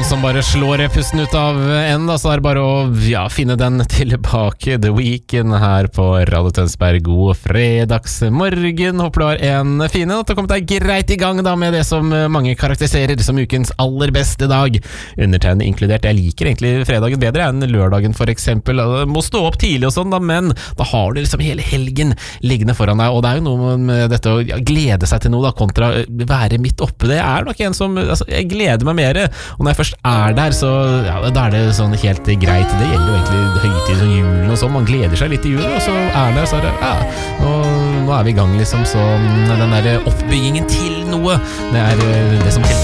som bare slår pusten ut av en, da, så er det bare å finne den tilbake. The Weeknd her på Radio Tønsberg. God fredagsmorgen. Håper du har en fin natt og kommet deg greit i gang da med det som mange karakteriserer som ukens aller beste dag. Undertegnet inkludert. Jeg liker egentlig fredagen bedre enn lørdagen for eksempel. Må stå opp tidlig og sånn da, men da har du liksom hele helgen liggende foran deg, og det er jo noe med dette å glede seg til noe da, kontra være midt oppe. Det er nok en som, altså, jeg gleder meg mer, og når jeg først er der, så ja, da er det sånn helt greit. Det gjelder jo egentlig høytid som julen og sånn, man gleder seg litt i julen, og så er det, så er det, ja, nå er vi i gang liksom, så den der oppbyggingen til noe, det er det som teller.